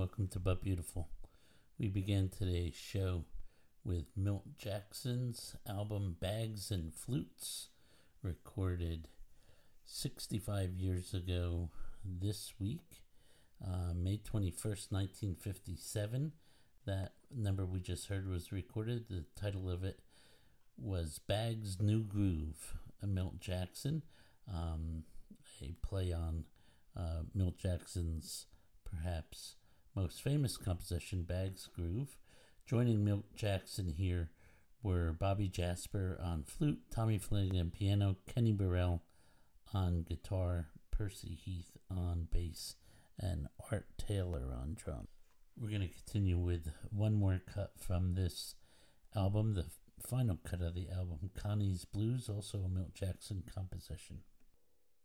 welcome to But Beautiful. We began today's show with Milt Jackson's album Bags and Flutes, recorded 65 years ago this week, May 21st, 1957. That number we just heard was recorded. The title of it was Bags New Groove, Milt Jackson, a play on Milt Jackson's perhaps most famous composition, Bags Groove. Joining Milt Jackson here were Bobby Jasper on flute, Tommy Flanagan piano, Kenny Burrell on guitar, Percy Heath on bass, and Art Taylor on drum. We're going to continue with one more cut from this album, the final cut of the album, Connie's Blues, also a Milt Jackson composition.